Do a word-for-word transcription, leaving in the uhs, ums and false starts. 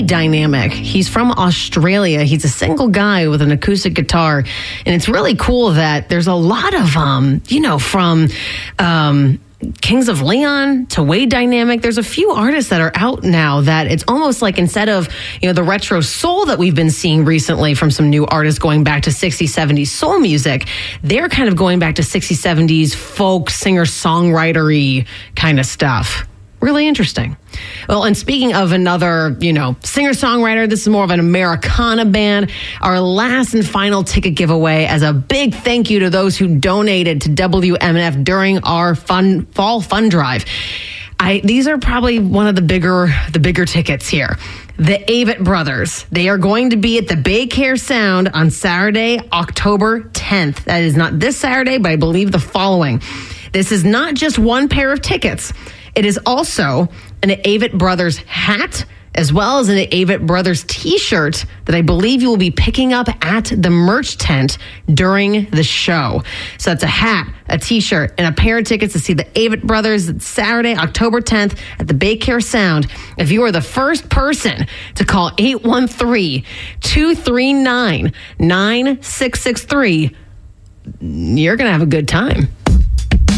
Dynamic. He's from Australia. He's a single guy with an acoustic guitar. And it's really cool that there's a lot of, um, you know, from um, Kings of Leon to Wade Dynamic. There's a few artists that are out now that it's almost like instead of, you know, the retro soul that we've been seeing recently from some new artists going back to sixties, seventies soul music, they're kind of going back to sixties, seventies folk, singer-songwriter-y kind of stuff. Really interesting. Well, and speaking of another, you know, singer-songwriter, this is more of an Americana band. Our last and final ticket giveaway as a big thank you to those who donated to W M N F during our fun fall fund drive. I, these are probably one of the bigger, the bigger tickets here. The Avett Brothers. They are going to be at the Baycare Sound on Saturday, October tenth. That is not this Saturday, but I believe the following. This is not just one pair of tickets. It is also an Avett Brothers hat, as well as an Avett Brothers t-shirt that I believe you will be picking up at the merch tent during the show. So that's a hat, a t-shirt, and a pair of tickets to see the Avett Brothers Saturday, October tenth at the Baycare Sound. If you are the first person to call eight one three, two three nine, nine six six three, you're going to have a good time.